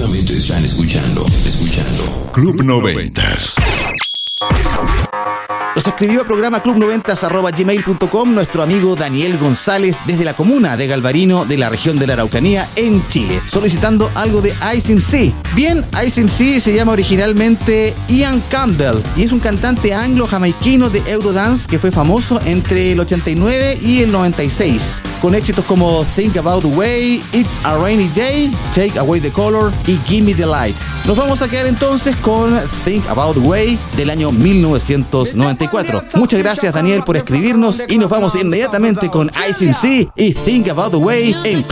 Efectivamente están escuchando Club 90. Nos escribió a programa club90@gmail.com nuestro amigo Daniel González desde la comuna de Galvarino de la región de la Araucanía en Chile, solicitando algo de Ice MC. Bien, Ice MC se llama originalmente Ian Campbell y es un cantante anglo-jamaiquino de Eurodance que fue famoso entre el 89 y el 96, con éxitos como Think About the Way, It's a Rainy Day, Take Away the Color y Gimme the Light. Nos vamos a quedar entonces con Think About the Way del año 1994. Muchas gracias, Daniel, por escribirnos y nos vamos inmediatamente con Ice MC y Think About the Way en Club